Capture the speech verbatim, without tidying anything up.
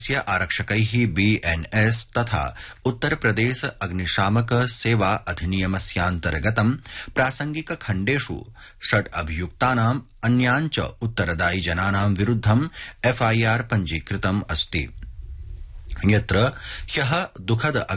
आरक्षकैः BNS तथा उत्तरप्रदेश अग्निशामक सेवा अधिनियमस्यान्तर्गतं प्रासंगिक खण्डेषु षट् अभियुक्तानां अन्यान् च उत्तरदायि जनानां विरुद्धं एफआईआर पञ्जीकृतम् अस्ति, यत्र ह्यः दुःखद